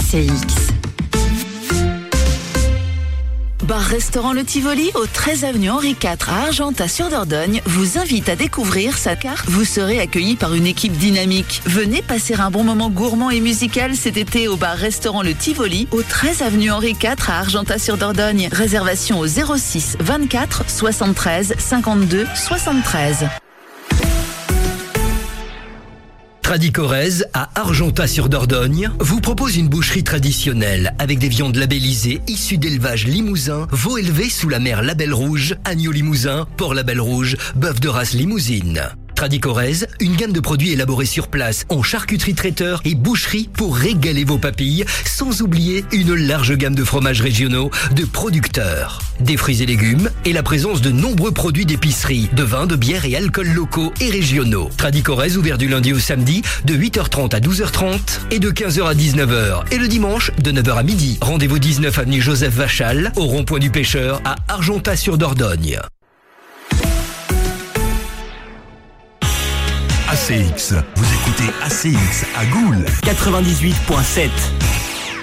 ACX. Bar-restaurant Le Tivoli, au 13 avenue Henri IV à Argentat-sur-Dordogne, vous invite à découvrir sa carte. Vous serez accueilli par une équipe dynamique. Venez passer un bon moment gourmand et musical cet été au bar-restaurant Le Tivoli, au 13 avenue Henri IV à Argentat-sur-Dordogne. Réservation au 06 24 73 52 73. Tradicorez à Argentat-sur-Dordogne vous propose une boucherie traditionnelle avec des viandes labellisées issues d'élevage limousin, veaux élevés sous la mer Label Rouge, agneau limousin, porc Label Rouge, bœuf de race limousine. Tradicorez, une gamme de produits élaborés sur place en charcuterie traiteur et boucherie pour régaler vos papilles, sans oublier une large gamme de fromages régionaux de producteurs, des fruits et légumes et la présence de nombreux produits d'épicerie, de vins, de bières et alcools locaux et régionaux. Tradicorez ouvert du lundi au samedi de 8h30 à 12h30 et de 15h à 19h et le dimanche de 9h à midi. Rendez-vous 19 avenue Joseph Vachal au rond-point du Pêcheur à Argentat-sur-Dordogne. ACX, vous écoutez ACX à Goul 98.7.